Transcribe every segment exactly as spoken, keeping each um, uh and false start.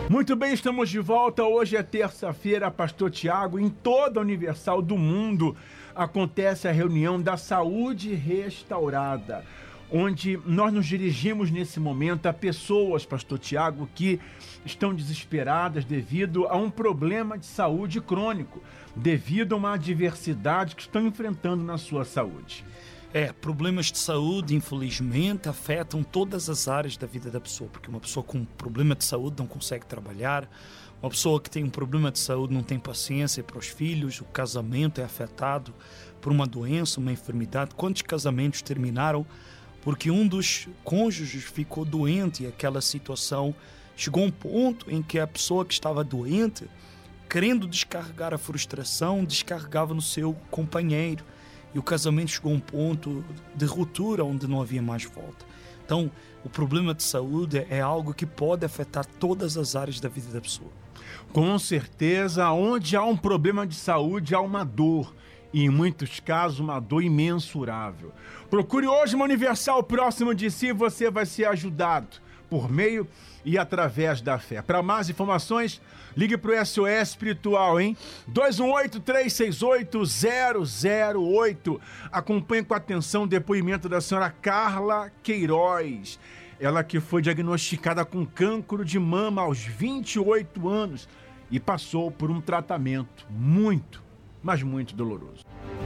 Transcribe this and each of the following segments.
Muito bem, estamos de volta. Hoje é terça-feira, Pastor Tiago. Em toda a Universal do mundo acontece a reunião da Saúde Restaurada, onde nós nos dirigimos nesse momento a pessoas, Pastor Tiago, que estão desesperadas devido a um problema de saúde crônico, devido a uma adversidade que estão enfrentando na sua saúde. É, problemas de saúde, infelizmente, afetam todas as áreas da vida da pessoa, porque uma pessoa com um problema de saúde não consegue trabalhar, uma pessoa que tem um problema de saúde não tem paciência para os filhos, o casamento é afetado por uma doença, uma enfermidade. Quantos casamentos terminaram porque um dos cônjuges ficou doente e aquela situação chegou a um ponto em que a pessoa que estava doente, querendo descarregar a frustração, descarregava no seu companheiro. E o casamento chegou a um ponto de ruptura onde não havia mais volta. Então, o problema de saúde é algo que pode afetar todas as áreas da vida da pessoa. Com certeza, onde há um problema de saúde, há uma dor. E em muitos casos, uma dor imensurável. Procure hoje uma Universal próximo de si, você vai ser ajudado por meio e através da fé. Para mais informações, ligue para o S O S Espiritual, hein? dois um oito, três seis oito, zero zero oito. Acompanhe com atenção o depoimento da senhora Carla Queiroz. Ela que foi diagnosticada com cancro de mama aos vinte e oito anos e passou por um tratamento muito, mas muito doloroso.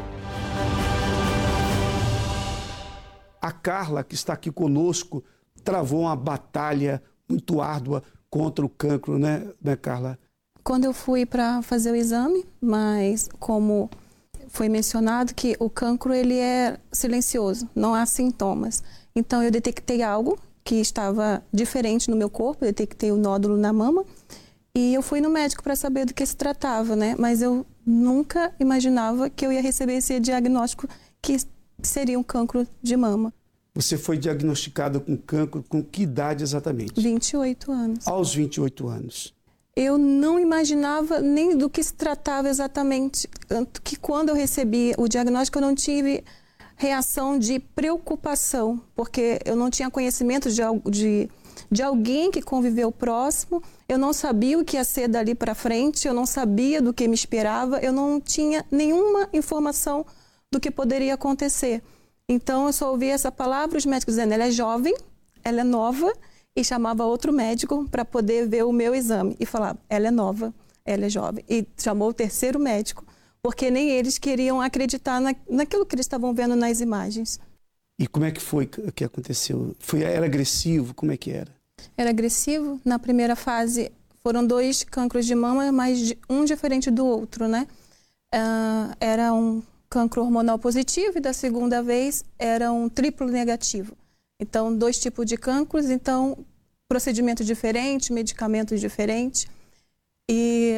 A Carla, que está aqui conosco, travou uma batalha muito árdua contra o cancro, né, né Carla? Quando eu fui para fazer o exame, mas como foi mencionado que o cancro ele é silencioso, não há sintomas. Então eu detectei algo que estava diferente no meu corpo, eu detectei o nódulo na mama e eu fui no médico para saber do que se tratava, né? Mas eu nunca imaginava que eu ia receber esse diagnóstico que seria um cancro de mama. Você foi diagnosticada com cancro com que idade exatamente? vinte e oito anos. Aos vinte e oito anos. Eu não imaginava nem do que se tratava exatamente, tanto que quando eu recebi o diagnóstico eu não tive reação de preocupação, porque eu não tinha conhecimento de, de, de alguém que conviveu próximo, eu não sabia o que ia ser dali para frente, eu não sabia do que me esperava, eu não tinha nenhuma informação do que poderia acontecer. Então eu só ouvi essa palavra, os médicos dizendo, ela é jovem, ela é nova, e chamava outro médico para poder ver o meu exame. E falava, ela é nova, ela é jovem. E chamou o terceiro médico, porque nem eles queriam acreditar na, naquilo que eles estavam vendo nas imagens. E como é que foi que aconteceu? Foi, era agressivo? Como é que era? Era agressivo. Na primeira fase foram dois cancros de mama, mas um diferente do outro, né? Uh, era um cancro hormonal positivo e da segunda vez era um triplo negativo. Então, dois tipos de cancros, então, procedimento diferente, medicamento diferente. E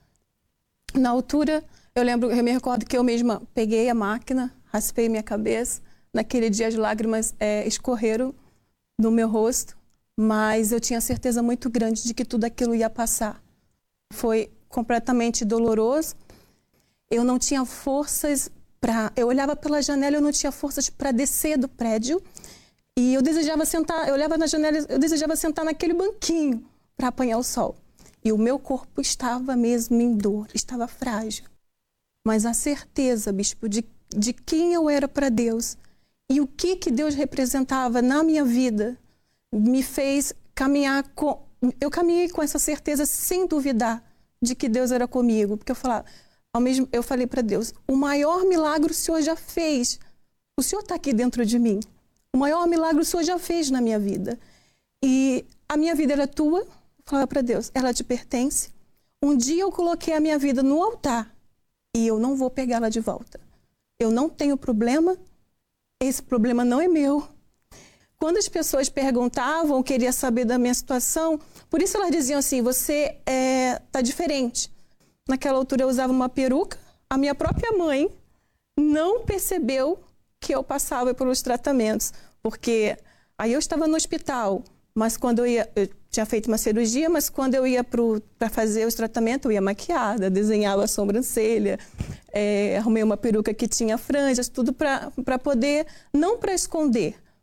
na altura, eu lembro, eu me recordo que eu mesma peguei a máquina, raspei minha cabeça. Naquele dia as lágrimas é, escorreram no meu rosto, mas eu tinha certeza muito grande de que tudo aquilo ia passar. Foi completamente doloroso. Eu não tinha forças para... Eu olhava pela janela, eu não tinha forças para descer do prédio. E eu desejava sentar, eu olhava na janela, eu desejava sentar naquele banquinho para apanhar o sol. E o meu corpo estava mesmo em dor, estava frágil. Mas a certeza, bispo, de, de quem eu era para Deus e o que, que Deus representava na minha vida, me fez caminhar com... Eu caminhei com essa certeza sem duvidar de que Deus era comigo. Porque eu falava, ao mesmo, eu falei para Deus, o maior milagre o Senhor já fez. O Senhor está aqui dentro de mim. O maior milagre o Senhor já fez na minha vida. E a minha vida era tua. Eu falava para Deus, ela te pertence. Um dia eu coloquei a minha vida no altar e eu não vou pegá-la de volta. Eu não tenho problema, esse problema não é meu. Quando as pessoas perguntavam, queriam saber da minha situação, por isso elas diziam assim, você é, tá diferente. Naquela altura eu usava uma peruca, a minha própria mãe não percebeu que eu passava pelos tratamentos, porque aí eu estava no hospital, mas quando eu ia, eu tinha feito uma cirurgia, mas quando eu ia para fazer os tratamentos, eu ia maquiada, desenhava a sobrancelha, é, arrumei uma peruca que tinha franjas, tudo para poder, não para esconder,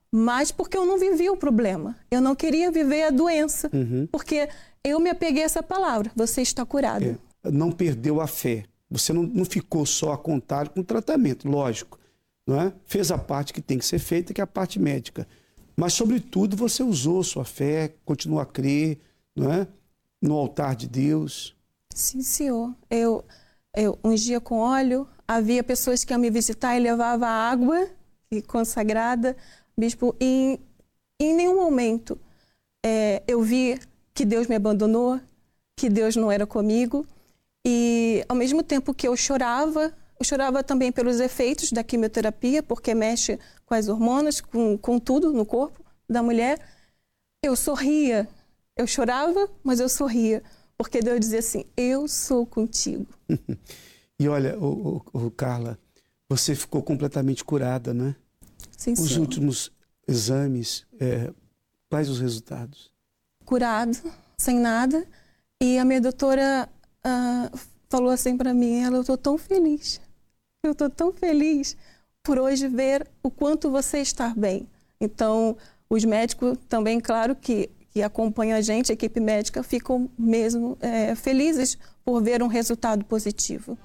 mas porque eu não vivi o problema. Eu não queria viver a doença, Uhum. porque eu me apeguei a essa palavra, você está curado. É, não perdeu a fé. Você não, não ficou só a contar com o tratamento, lógico. Não é? Fez a parte que tem que ser feita, que é a parte médica. Mas, sobretudo, você usou sua fé, continua a crer, não é? No altar de Deus. Sim, senhor. Eu, eu ungia com óleo, havia pessoas que iam me visitar e levavam água consagrada. Bispo, em, em nenhum momento é, eu vi que Deus me abandonou, que Deus não era comigo. E, ao mesmo tempo que eu chorava, eu chorava também pelos efeitos da quimioterapia, porque mexe com as hormonas, com, com tudo no corpo da mulher. Eu sorria. Eu chorava, mas eu sorria, porque Deus dizia assim, eu sou contigo. E olha, o, o, o Carla, você ficou completamente curada, né? Sim, Os senhor. últimos exames, é, quais os resultados? Curado, sem nada. E a minha doutora ah, falou assim para mim, ela, eu estou tão feliz, eu estou tão feliz por hoje ver o quanto você está bem. Então, os médicos também, claro que que acompanham a gente, a equipe médica, ficam mesmo é, felizes por ver um resultado positivo.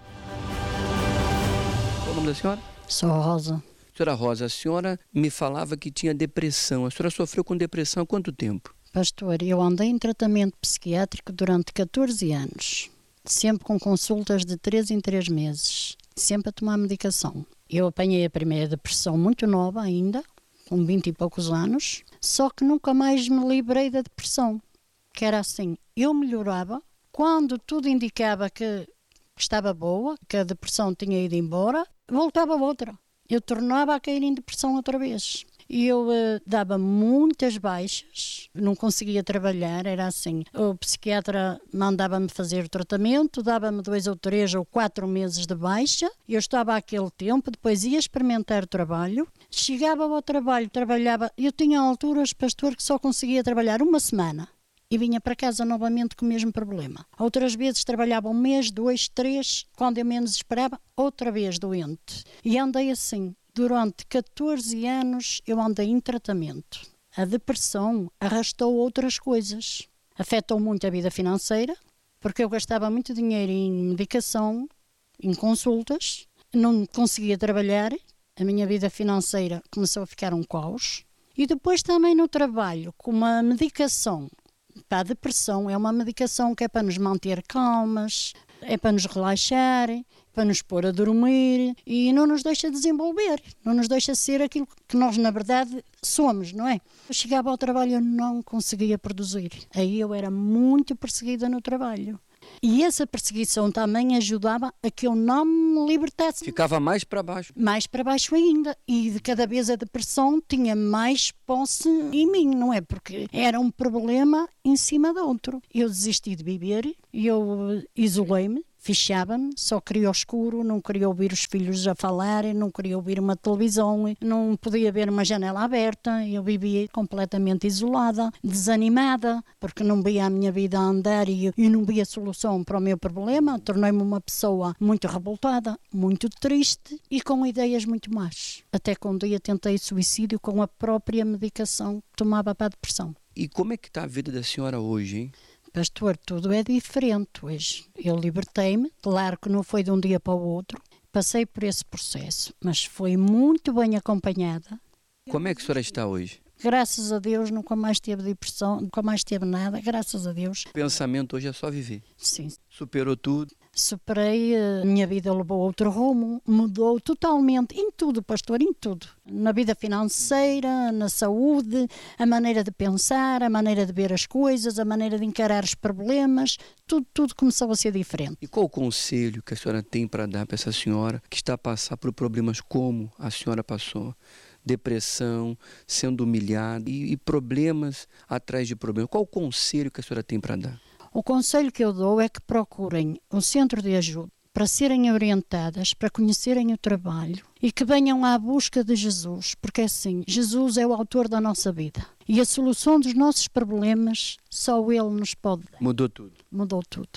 Qual o nome da senhora? Sou Rosa. Senhora Rosa, a senhora me falava que tinha depressão. A senhora sofreu com depressão há quanto tempo? Pastor, eu andei em tratamento psiquiátrico durante catorze anos, sempre com consultas de três em três meses, sempre a tomar medicação. Eu apanhei a primeira depressão muito nova ainda, com vinte e poucos anos, só que nunca mais me livrei da depressão, que era assim, eu melhorava, quando tudo indicava que estava boa, que a depressão tinha ido embora, voltava outra. Eu tornava a cair em depressão outra vez. E eu uh, dava muitas baixas, não conseguia trabalhar, era assim. O psiquiatra mandava-me fazer o tratamento, dava-me dois ou três ou quatro meses de baixa. Eu estava aquele tempo, depois ia experimentar o trabalho. Chegava ao trabalho, trabalhava... Eu tinha alturas, pastor, que só conseguia trabalhar uma semana. E vinha para casa novamente com o mesmo problema. Outras vezes trabalhava um mês, dois, três, quando eu menos esperava, outra vez doente. E andei assim. Durante catorze anos eu andei em tratamento. A depressão arrastou outras coisas. Afetou muito a vida financeira, porque eu gastava muito dinheiro em medicação, em consultas, não conseguia trabalhar, a minha vida financeira começou a ficar um caos. E depois também no trabalho, com uma medicação para a depressão, é uma medicação que é para nos manter calmas, é para nos relaxar, para nos pôr a dormir e não nos deixa desenvolver, não nos deixa ser aquilo que nós na verdade somos, não é? Eu chegava ao trabalho e eu não conseguia produzir. Aí eu era muito perseguida no trabalho. E essa perseguição também ajudava a que eu não me libertasse. Ficava mais para baixo. Mais para baixo ainda. E de cada vez a depressão tinha mais posse em mim, não é? Porque era um problema em cima de outro. Eu desisti de viver, eu isolei-me, fechava-me, só queria o escuro, não queria ouvir os filhos a falar, não queria ouvir uma televisão, não podia ver uma janela aberta, eu vivia completamente isolada, desanimada, porque não via a minha vida a andar e, e não via solução para o meu problema. Tornei-me uma pessoa muito revoltada, muito triste e com ideias muito más. Até que um dia tentei suicídio com a própria medicação que tomava para a depressão. E como é que está a vida da senhora hoje, hein? Pastor, tudo é diferente hoje. Eu libertei-me, claro que não foi de um dia para o outro, passei por esse processo, mas foi muito bem acompanhada. Como é que a senhora está hoje? Graças a Deus, nunca mais teve depressão, nunca mais teve nada, graças a Deus. O pensamento hoje é só viver. Sim. Superou tudo. Superei, a minha vida levou a outro rumo, mudou totalmente, em tudo, pastor, em tudo. Na vida financeira, na saúde, a maneira de pensar, a maneira de ver as coisas, a maneira de encarar os problemas, tudo, tudo começou a ser diferente. E qual o conselho que a senhora tem para dar para essa senhora que está a passar por problemas como a senhora passou? Depressão, sendo humilhada e, e problemas atrás de problemas. Qual o conselho que a senhora tem para dar? O conselho que eu dou é que procurem um centro de ajuda para serem orientadas, para conhecerem o trabalho e que venham à busca de Jesus, porque assim, Jesus é o autor da nossa vida e a solução dos nossos problemas só Ele nos pode dar. Mudou tudo. Mudou tudo.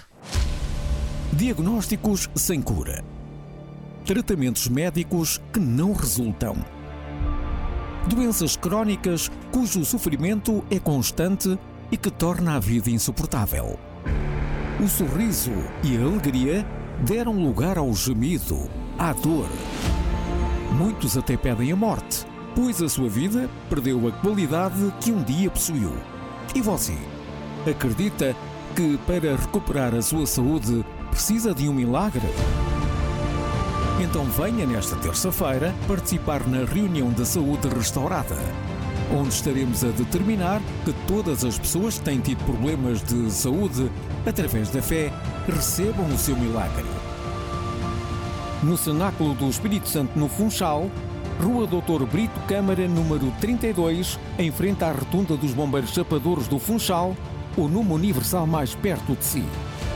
Diagnósticos sem cura. Tratamentos médicos que não resultam. Doenças crónicas cujo sofrimento é constante e que torna a vida insuportável. O sorriso e a alegria deram lugar ao gemido, à dor. Muitos até pedem a morte, pois a sua vida perdeu a qualidade que um dia possuiu. E você? Acredita que para recuperar a sua saúde precisa de um milagre? Então venha nesta terça-feira participar na reunião da saúde restaurada, onde estaremos a determinar que todas as pessoas que têm tido problemas de saúde, através da fé, recebam o seu milagre. No Cenáculo do Espírito Santo, no Funchal, Rua doutor Brito Câmara, número trinta e dois, em frente à Rotunda dos Bombeiros Chapadores do Funchal, o número universal mais perto de si.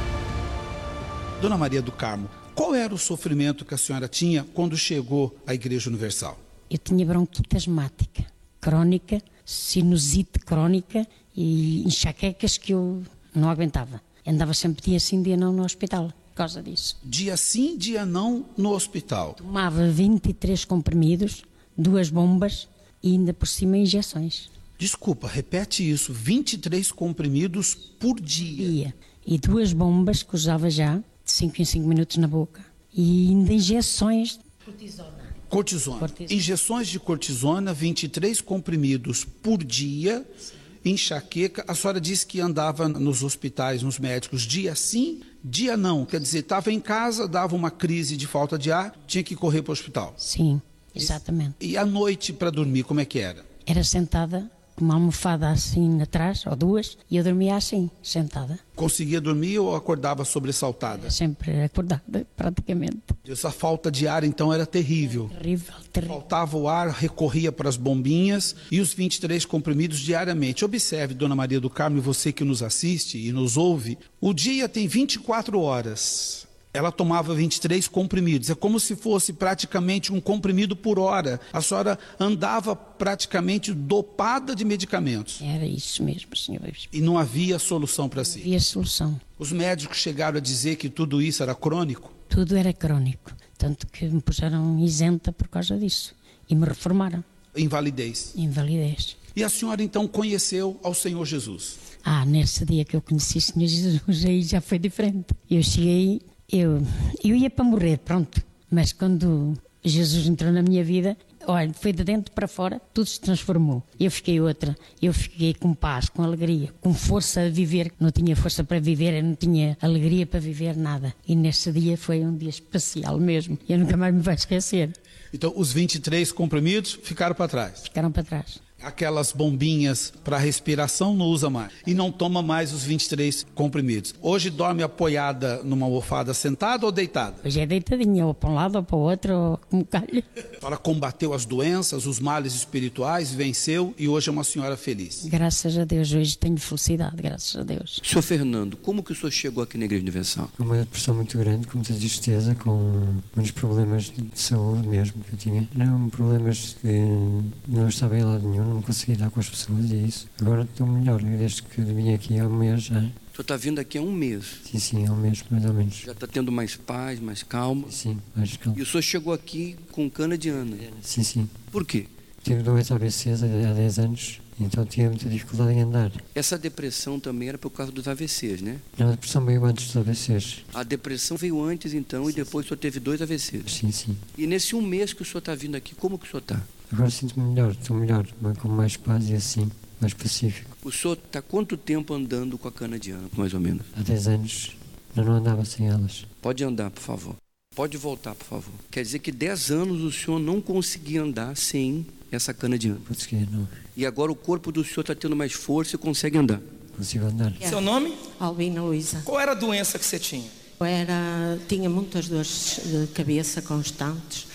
Dona Maria do Carmo, qual era o sofrimento que a senhora tinha quando chegou à Igreja Universal? Eu tinha bronquite asmática, crónica, sinusite crónica e enxaquecas que eu não aguentava. Andava sempre dia sim, dia não no hospital, por causa disso. Dia sim, dia não no hospital? Tomava vinte e três comprimidos, duas bombas e ainda por cima injeções. Desculpa, repete isso, vinte e três comprimidos por dia? Dia. E duas bombas que usava já, de cinco em cinco minutos na boca. E ainda injeções de cortisona. Cortisona. cortisona. Injeções de cortisona, vinte e três comprimidos por dia. Sim. Enxaqueca. A senhora disse que andava nos hospitais, nos médicos, dia sim, dia não. Quer dizer, estava em casa, dava uma crise de falta de ar, tinha que correr para o hospital. Sim, exatamente. E, e à noite para dormir, como é que era? Era sentada, com uma almofada assim atrás, ou duas, e eu dormia assim, sentada. Conseguia dormir ou acordava sobressaltada? Era sempre acordada, praticamente. Essa falta de ar, então, era terrível. Terrível, terrível. Faltava o ar, recorria para as bombinhas e os vinte e três comprimidos diariamente. Observe, Dona Maria do Carmo, e você que nos assiste e nos ouve, o dia tem vinte e quatro horas. Ela tomava vinte e três comprimidos. É como se fosse praticamente um comprimido por hora. A senhora andava praticamente dopada de medicamentos. Era isso mesmo, senhor. E não havia solução para si? Não havia solução. Os médicos chegaram a dizer que tudo isso era crônico? Tudo era crônico. Tanto que me puseram isenta por causa disso. E me reformaram. Invalidez? Invalidez. E a senhora então conheceu ao Senhor Jesus? Ah, nesse dia que eu conheci o Senhor Jesus, aí já foi diferente. Eu cheguei... Eu, eu ia para morrer, pronto, mas quando Jesus entrou na minha vida, olha, foi de dentro para fora, tudo se transformou. Eu fiquei outra, eu fiquei com paz, com alegria, com força a viver. Não tinha força para viver, eu não tinha alegria para viver nada. E nesse dia foi um dia especial mesmo, eu nunca mais me vou esquecer. Então os vinte e três comprimidos ficaram para trás? Ficaram para trás. Aquelas bombinhas para respiração não usa mais. E não toma mais os vinte e três comprimidos. Hoje dorme apoiada numa almofada, sentada ou deitada? Hoje é deitadinha, ou para um lado ou para o outro, ou como calha. A senhora combateu as doenças, os males espirituais, venceu e hoje é uma senhora feliz. Graças a Deus, hoje tenho felicidade, graças a Deus. Senhor Fernando, como que o senhor chegou aqui na Igreja Universal? Com uma depressão muito grande, com muita tristeza, com muitos problemas de saúde mesmo que eu tinha. Não problemas que não estava em lado nenhum. Não consegui dar com as pessoas e é isso. Agora estou melhor, desde que vim aqui há um mês já. O senhor está vindo aqui há um mês? Sim, sim, há um mês mais ou menos. Já está tendo mais paz, mais calma? Sim, mais calma. E o senhor chegou aqui com cana de ana? Sim, sim. Por quê? Tive doença A V C há dez anos, então tinha muita dificuldade em andar. Essa depressão também era por causa dos A V Cs, né? Não, a depressão veio antes dos A V Cs. A depressão veio antes então sim, e depois sim. O senhor teve dois A V Cs? Sim, sim. E nesse um mês que o senhor está vindo aqui, como que o senhor está? Agora sinto-me melhor, estou melhor, com mais paz e assim, mais pacífico. O senhor está quanto tempo andando com a cana de ana, mais ou menos? Há dez anos, eu não andava sem elas. Pode andar, por favor. Pode voltar, por favor. Quer dizer que dez anos o senhor não conseguia andar sem essa cana de ana? Consegui, não. E agora o corpo do senhor está tendo mais força e consegue andar? Consigo andar. É. Seu nome? Albina Luísa. Qual era a doença que você tinha? Eu era, tinha muitas dores de cabeça constantes.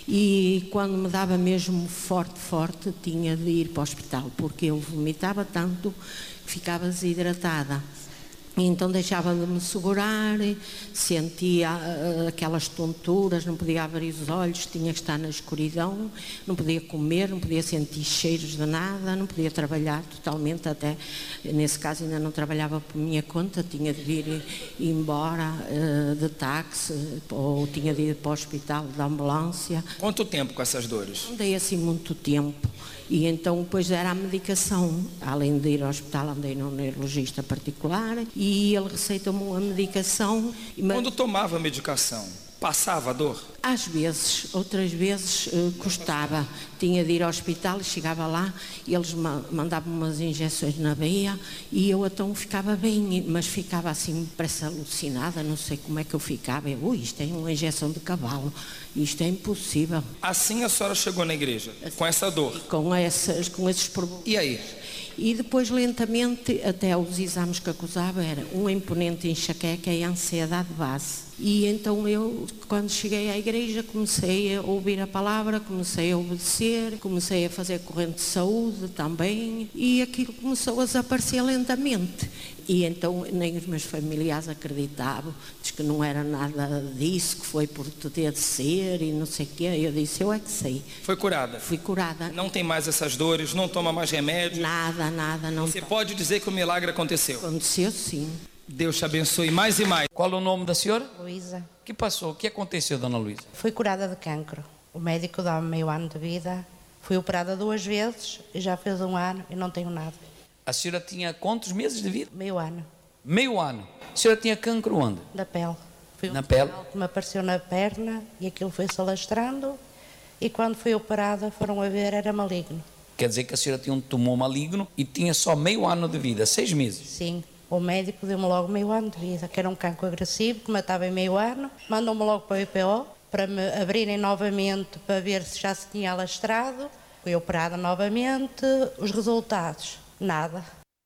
E quando me dava mesmo forte, forte, tinha de ir para o hospital, porque eu vomitava tanto que ficava desidratada. E então deixava de me segurar, sentia uh, aquelas tonturas, não podia abrir os olhos, tinha que estar na escuridão, não podia comer, não podia sentir cheiros de nada, não podia trabalhar totalmente, até nesse caso ainda não trabalhava por minha conta, tinha de vir embora uh, de táxi ou tinha de ir para o hospital de ambulância. Quanto tempo com essas dores? Andei assim muito tempo. E então depois era a medicação. Além de ir ao hospital, andei num neurologista particular e ele receitou-me uma medicação. Quando tomava a medicação, passava a dor? Às vezes, outras vezes uh, custava. Tinha de ir ao hospital e chegava lá e eles ma mandavam umas injeções na veia e eu então ficava bem, mas ficava assim, parece alucinada, não sei como é que eu ficava. Eu, ui, isto é uma injeção de cavalo, isto é impossível. Assim a senhora chegou na igreja, assim, com essa dor? Com, essas, com esses problemas. E aí? E depois, lentamente, até os exames que acusava era uma imponente enxaqueca e ansiedade base. E então eu, quando cheguei à igreja, comecei a ouvir a palavra, comecei a obedecer, comecei a fazer corrente de saúde também, e aquilo começou a desaparecer lentamente. E então nem os meus familiares acreditavam, diz que não era nada disso, que foi por ter de ser e não sei o quê. Eu disse, eu é que sei. Foi curada? Fui curada. Não tem mais essas dores, não toma mais remédio? Nada, nada. Não. Você pode dizer que o milagre aconteceu? Aconteceu, sim. Deus te abençoe mais e mais. Qual é o nome da senhora? Luísa. O que passou? O que aconteceu, dona Luísa? Fui curada de cancro. O médico dá-me meio ano de vida. Fui operada duas vezes e já fez um ano e não tenho nada. A senhora tinha quantos meses de vida? Meio ano. Meio ano. A senhora tinha cancro onde? Da pele. Fui na pele? Que me apareceu na perna e aquilo foi-se alastrando e quando fui operada foram a ver, era maligno. Quer dizer que a senhora tinha um tumor maligno e tinha só meio ano de vida, seis meses? Sim. O médico deu-me logo meio ano de vida, que era um cancro agressivo, que matava em meio ano. Mandou-me logo para o I P O, para me abrirem novamente, para ver se já se tinha alastrado. Fui operada novamente. Os resultados, nada.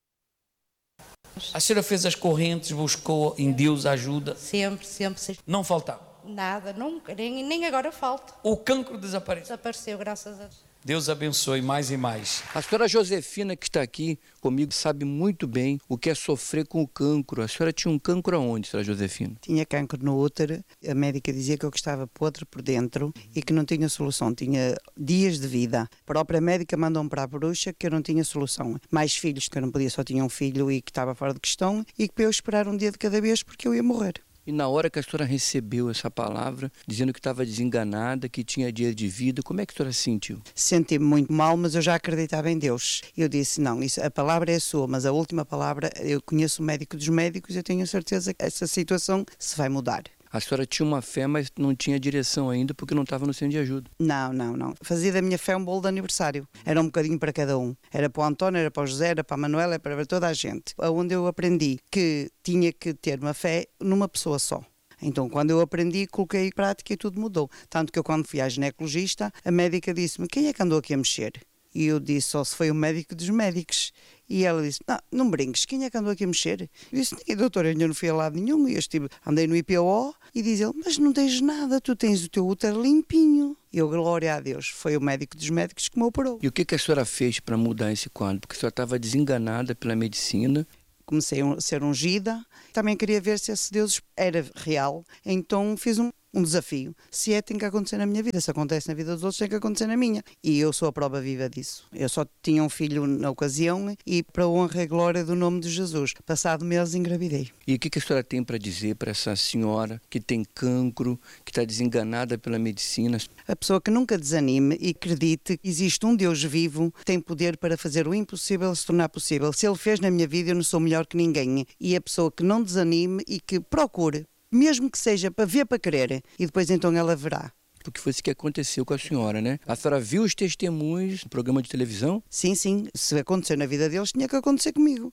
A senhora fez as correntes, buscou em Deus ajuda? Sempre, sempre. sempre. Não faltava? Nada, nunca, nem, nem agora falta. O cancro desapareceu? Desapareceu, graças a Deus. Deus abençoe mais e mais. A senhora Josefina, que está aqui comigo, sabe muito bem o que é sofrer com o cancro. A senhora tinha um cancro aonde, senhora Josefina? Tinha cancro no útero. A médica dizia que eu estava podre por dentro e que não tinha solução. Tinha dias de vida. A própria médica mandou-me para a bruxa que eu não tinha solução. Mais filhos, que eu não podia, só tinha um filho e que estava fora de questão, e que para eu esperar um dia de cada vez porque eu ia morrer. E na hora que a senhora recebeu essa palavra, dizendo que estava desenganada, que tinha dia de vida, como é que a senhora se sentiu? Senti-me muito mal, mas eu já acreditava em Deus. Eu disse, não, isso, a palavra é sua, mas a última palavra, eu conheço o médico dos médicos, eu tenho certeza que essa situação se vai mudar. A senhora tinha uma fé, mas não tinha direção ainda porque não estava no centro de ajuda. Não, não, não. Fazia da minha fé um bolo de aniversário. Era um bocadinho para cada um. Era para o António, era para o José, era para a Manuela, era para toda a gente. Onde eu aprendi que tinha que ter uma fé numa pessoa só. Então, quando eu aprendi, coloquei em prática e tudo mudou. Tanto que eu, quando fui à ginecologista, a médica disse-me, quem é que andou aqui a mexer? E eu disse, só se foi o médico dos médicos. E ela disse, não, não brinques, quem é que andou aqui a mexer? Eu disse, ninguém, doutor, eu ainda não fui a lado nenhum. E eu estive, andei no I P O e diz ele, mas não tens nada, tu tens o teu útero limpinho. E eu, glória a Deus, foi o médico dos médicos que me operou. E o que, que a senhora fez para mudar esse quadro? Porque a senhora estava desenganada pela medicina. Comecei a ser ungida, também queria ver se esse Deus era real, então fiz um, um desafio. Se é, tem que acontecer na minha vida, se acontece na vida dos outros, tem que acontecer na minha. E eu sou a prova viva disso. Eu só tinha um filho na ocasião e para a honra e glória do nome de Jesus. Passado meses engravidei. E o que, que a senhora tem para dizer para essa senhora que tem cancro, que está desenganada pela medicina? A pessoa que nunca desanime e acredite que existe um Deus vivo, tem poder para fazer o impossível se tornar possível. Se Ele fez na minha vida, eu não sou melhor que ninguém. E a pessoa que não desanime e que procure, mesmo que seja para ver, para querer, e depois então ela verá. Porque foi isso que aconteceu com a senhora, né? A senhora viu os testemunhos no programa de televisão? Sim, sim. Se acontecer na vida deles, tinha que acontecer comigo.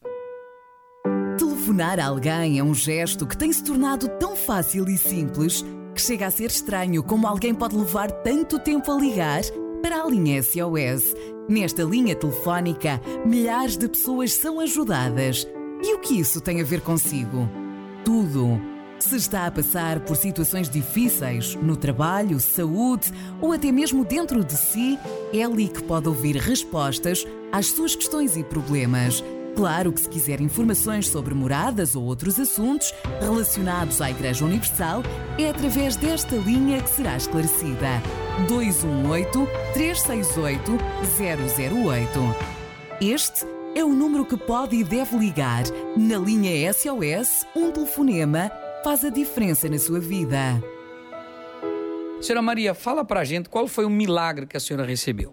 Telefonar a alguém é um gesto que tem se tornado tão fácil e simples que chega a ser estranho como alguém pode levar tanto tempo a ligar para a linha S O S. Nesta linha telefónica, milhares de pessoas são ajudadas. E o que isso tem a ver consigo? Tudo. Se está a passar por situações difíceis no trabalho, saúde ou até mesmo dentro de si, é ali que pode ouvir respostas às suas questões e problemas. Claro que se quiser informações sobre moradas ou outros assuntos relacionados à Igreja Universal, é através desta linha que será esclarecida. dois um oito, três seis oito, zero zero oito. Este é o número que pode e deve ligar. Na linha S O S, um telefonema faz a diferença na sua vida. Senhora Maria, fala pra gente qual foi o milagre que a senhora recebeu.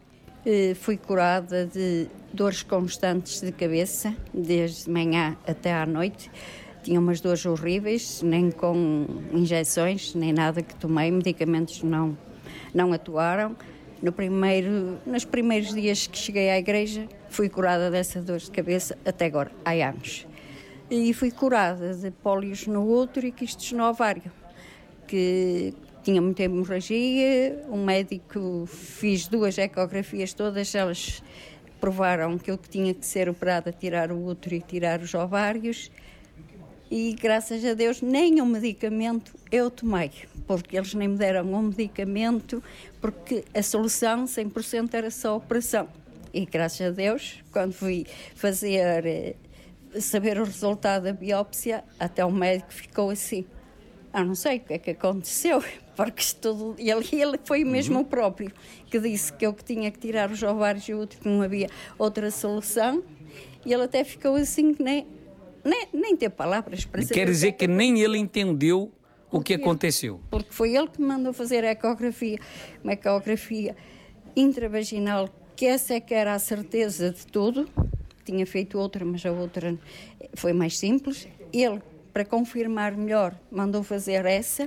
Uh, fui curada de dores constantes de cabeça, desde manhã até à noite. Tinha umas dores horríveis, nem com injeções, nem nada que tomei, medicamentos não, não atuaram. No primeiro, nos primeiros dias que cheguei à igreja, fui curada dessa dor de cabeça, até agora, há anos. E fui curada de pólios no útero e quistes no ovário, que tinha muita hemorragia. Um médico, fiz duas ecografias, todas elas provaram que eu tinha que ser operada, tirar o útero e tirar os ovários. E graças a Deus nenhum medicamento eu tomei, porque eles nem me deram um medicamento, porque a solução cem por cento era só a operação. E graças a Deus, quando fui fazer, saber o resultado da biópsia, até o médico ficou assim, ah, não sei o que é que aconteceu, porque tudo, ele, ele foi mesmo uhum. o próprio que disse que eu que tinha que tirar os ovários e o útero, que não havia outra solução, e ele até ficou assim que nem... Nem, nem ter palavras para saber. Quer dizer que nem ele entendeu o que aconteceu. Porque foi ele que me mandou fazer a ecografia, uma ecografia intravaginal, que essa é que era a certeza de tudo. Tinha feito outra, mas a outra foi mais simples. Ele, para confirmar melhor, mandou fazer essa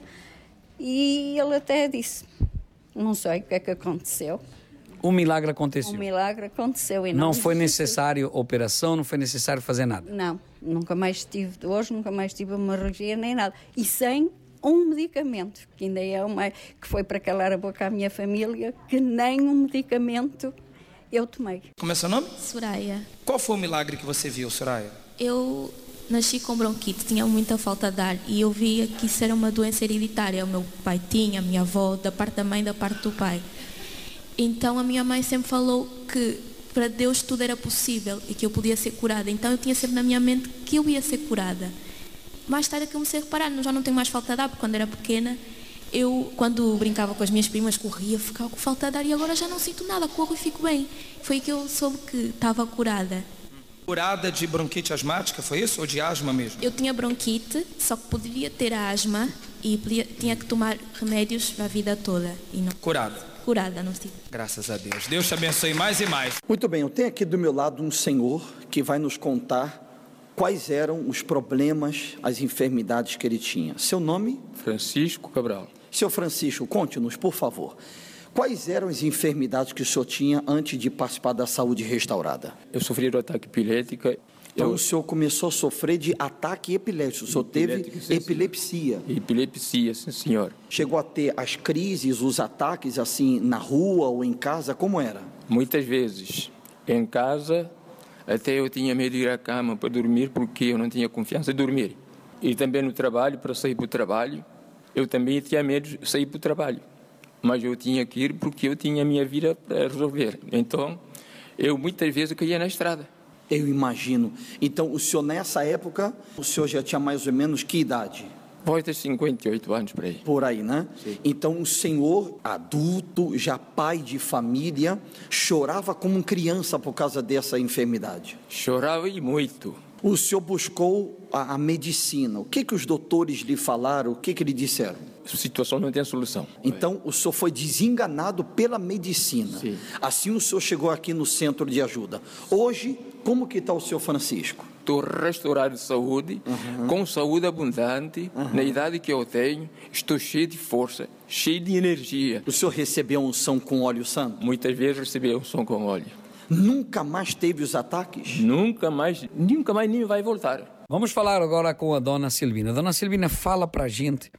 e ele até disse, não sei o que é que aconteceu. O milagre aconteceu. O milagre aconteceu. E não, não foi necessário operação, não foi necessário fazer nada? Não, nunca mais tive dores, nunca mais tive hemorragia, nem nada. E sem um medicamento, que ainda é uma, que foi para calar a boca à minha família, que nem um medicamento eu tomei. Como é seu nome? Soraya. Qual foi o milagre que você viu, Soraya? Eu nasci com bronquite, tinha muita falta de ar e eu via que isso era uma doença hereditária. O meu pai tinha, a minha avó, da parte da mãe e da parte do pai. Então a minha mãe sempre falou que para Deus tudo era possível e que eu podia ser curada. Então eu tinha sempre na minha mente que eu ia ser curada. Mais tarde é que eu comecei a reparar, já não tenho mais falta de ar, porque quando era pequena, eu, quando brincava com as minhas primas, corria, ficava com falta de ar e agora já não sinto nada, corro e fico bem. Foi que eu soube que estava curada. Curada de bronquite asmática, foi isso? Ou de asma mesmo? Eu tinha bronquite, só que poderia ter asma e podia, tinha que tomar remédios para a vida toda. E não... Curada? Curada, não sei. Graças a Deus. Deus te abençoe mais e mais. Muito bem, eu tenho aqui do meu lado um senhor que vai nos contar quais eram os problemas, as enfermidades que ele tinha. Seu nome? Francisco Cabral. Seu Francisco, conte-nos, por favor. Quais eram as enfermidades que o senhor tinha antes de participar da saúde restaurada? Eu sofri de ataque epilético. Então eu... o senhor começou a sofrer de ataque epilético, o senhor teve epilepsia. Epilepsia, sim senhor. Chegou a ter as crises, os ataques assim na rua ou em casa, como era? Muitas vezes. Em casa, até eu tinha medo de ir à cama para dormir porque eu não tinha confiança de dormir. E também no trabalho, para sair para o trabalho, eu também tinha medo de sair para o trabalho. Mas eu tinha que ir porque eu tinha a minha vida para resolver. Então, eu muitas vezes caía na estrada. Eu imagino. Então, o senhor nessa época, o senhor já tinha mais ou menos que idade? Volta de cinquenta e oito anos por aí. Por aí, né? Sim. Então, o senhor, adulto, já pai de família, chorava como criança por causa dessa enfermidade? Chorava e muito. O senhor buscou a, a medicina. O que que os doutores lhe falaram? O que que lhe disseram? A situação não tem solução. Então, o senhor foi desenganado pela medicina. Sim. Assim, o senhor chegou aqui no centro de ajuda. Hoje, como que está o senhor Francisco? Estou restaurado de saúde, uhum. com saúde abundante, uhum. na idade que eu tenho, estou cheio de força, cheio de energia. O senhor recebeu unção com óleo santo? Muitas vezes recebi unção com óleo. Nunca mais teve os ataques? Nunca mais, nunca mais nem vai voltar. Vamos falar agora com a dona Silvina. Dona Silvina, fala para a gente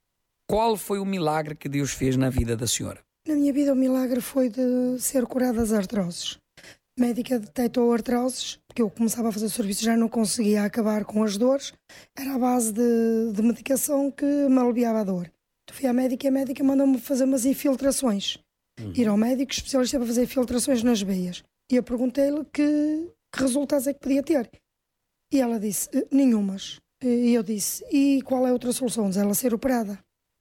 qual foi o milagre que Deus fez na vida da senhora. Na minha vida o milagre foi de ser curada das artroses. A médica detectou artroses, porque eu começava a fazer serviço e já não conseguia acabar com as dores. Era a base de, de medicação que me aliviava a dor. Então fui à médica e a médica mandou-me fazer umas infiltrações. Uhum. Ir ao médico especialista para fazer infiltrações nas veias. E eu perguntei-lhe que, que resultados é que podia ter. E ela disse, nenhumas. E eu disse, e qual é a outra solução? Diz ela, ser operada.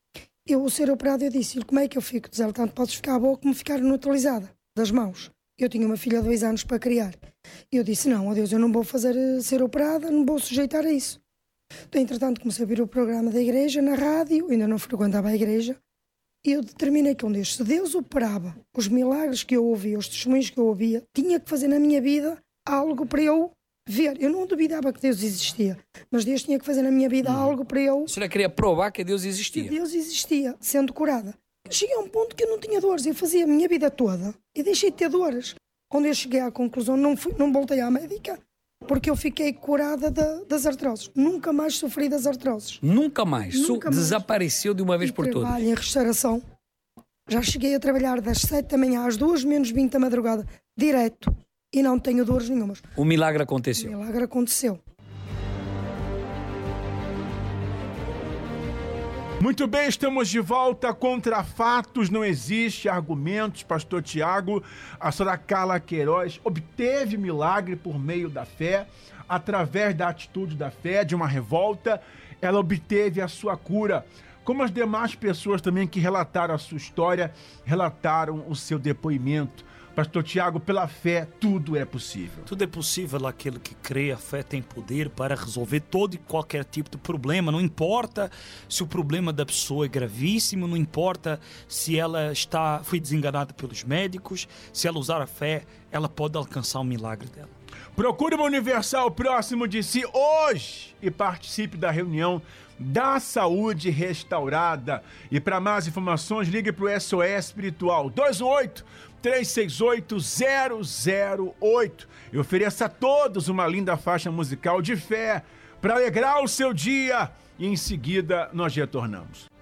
Eu, ser operada, eu disse-lhe, como é que eu fico? Diz ela, tanto podes ficar boa como ficar inutilizada das mãos. Eu tinha uma filha de dois anos para criar. E eu disse, não, adeus, eu não vou fazer ser operada, não vou sujeitar a isso. Então, entretanto, comecei a ouvir o programa da igreja na rádio, ainda não frequentava a igreja. eu determinei que um destes, se Deus operava os milagres que eu ouvia, os testemunhos que eu ouvia, tinha que fazer na minha vida algo para eu ver. Eu não duvidava que Deus existia, mas Deus tinha que fazer na minha vida hum. algo para eu... A senhora queria provar que Deus existia. Que Deus existia, sendo curada. Eu cheguei a um ponto que eu não tinha dores, eu fazia a minha vida toda e deixei de ter dores. Quando eu cheguei à conclusão, não, fui, não voltei à médica, porque eu fiquei curada da, das artroses. Nunca mais sofri das artroses. Nunca mais? Nunca mais. Desapareceu de uma vez por todas? Trabalho em restauração. Já cheguei a trabalhar das sete da manhã às duas menos vinte da madrugada, direto, e não tenho dores nenhumas. O milagre aconteceu? O milagre aconteceu. Muito bem, estamos de volta. Contra fatos não existe argumentos. Pastor Tiago, a senhora Carla Queiroz obteve milagre por meio da fé, através da atitude da fé, de uma revolta, ela obteve a sua cura. Como as demais pessoas também que relataram a sua história, relataram o seu depoimento. Pastor Tiago, pela fé, tudo é possível. Tudo é possível àquele que crê. A fé tem poder para resolver todo e qualquer tipo de problema. Não importa se o problema da pessoa é gravíssimo, não importa se ela está, foi desenganada pelos médicos, se ela usar a fé, ela pode alcançar o milagre dela. Procure uma Universal próximo de si hoje e participe da reunião da Saúde Restaurada. E para mais informações, ligue para o S O S Espiritual dois um oito, três seis oito, zero zero oito. E ofereça a todos uma linda faixa musical de fé para alegrar o seu dia. E em seguida nós retornamos.